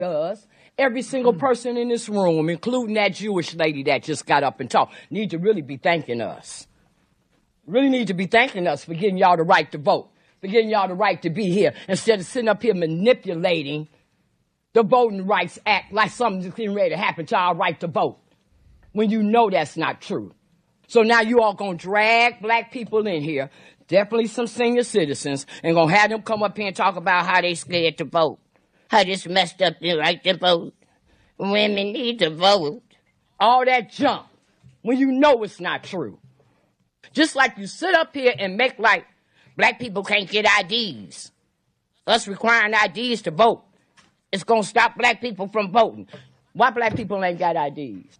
does. Every single person in this room, including that Jewish lady that just got up and talked, need to really be thanking us. Really need to be thanking us for getting y'all the right to vote, for getting y'all the right to be here, instead of sitting up here manipulating the Voting Rights Act like something's getting ready to happen to our right to vote, when you know that's not true. So now you all going to drag black people in here, definitely some senior citizens, and going to have them come up here and talk about how they scared to vote, how this messed up the right to vote. Women need to vote. All that junk, when you know it's not true. Just like you sit up here and make like black people can't get IDs. Us requiring IDs to vote. It's going to stop black people from voting. Why black people ain't got IDs?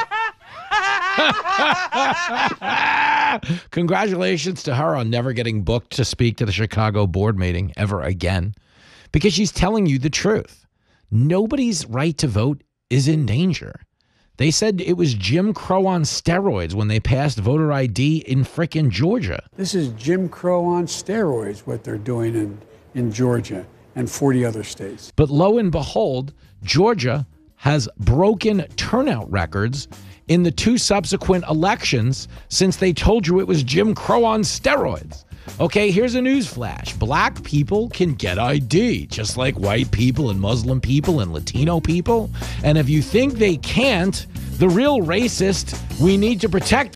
Congratulations to her on never getting booked to speak to the Chicago board meeting ever again, because she's telling you the truth. Nobody's right to vote is in danger. They said it was Jim Crow on steroids when they passed voter ID in frickin' Georgia. This is Jim Crow on steroids, what they're doing in Georgia and 40 other states. But lo and behold, Georgia has broken turnout records in the 2 subsequent elections since they told you it was Jim Crow on steroids. Okay, here's a news flash. Black people can get ID, just like white people and Muslim people and Latino people. And if you think they can't, the real racist we need to protect.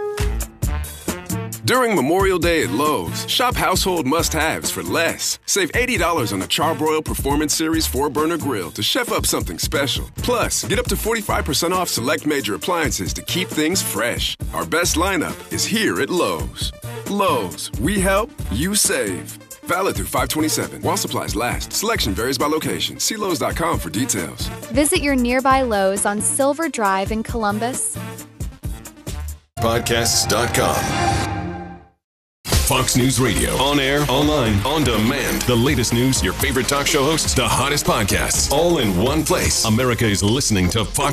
During Memorial Day at Lowe's, shop household must-haves for less. Save $80 on a Charbroil Performance Series 4-burner grill to chef up something special. Plus, get up to 45% off select major appliances to keep things fresh. Our best lineup is here at Lowe's. Lowe's, we help, you save. Valid through 5/27. While supplies last. Selection varies by location. See Lowe's.com for details. Visit your nearby Lowe's on Silver Drive in Columbus. Podcasts.com. Fox News Radio. On air, online, on demand. The latest news, your favorite talk show hosts, the hottest podcasts, all in one place. America is listening to Fox.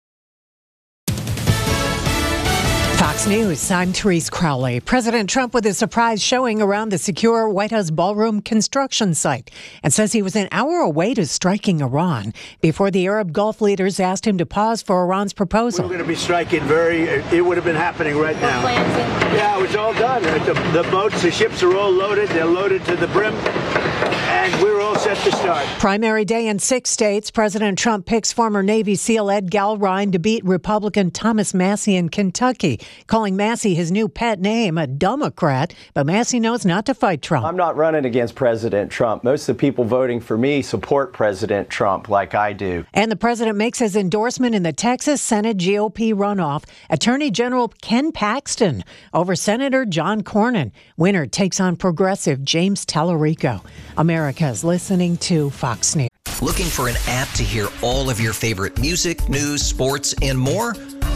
Fox News, I'm Therese Crowley. President Trump with a surprise showing around the secure White House ballroom construction site and says he was an hour away to striking Iran before the Arab Gulf leaders asked him to pause for Iran's proposal. We're going to be striking it would have been happening right now. Yeah, it was all done. The boats, the ships are all loaded. They're loaded to the brim. And we're all set to start. Primary day in 6 states. President Trump picks former Navy SEAL Ed Galrine to beat Republican Thomas Massie in Kentucky, calling Massie his new pet name, a Democrat. But Massie knows not to fight Trump. I'm not running against President Trump. Most of the people voting for me support President Trump like I do. And the president makes his endorsement in the Texas Senate GOP runoff. Attorney General Ken Paxton over Senator John Cornyn. Winner takes on progressive James Tallarico. America's listening to Fox News. Looking for an app to hear all of your favorite music, news, sports, and more?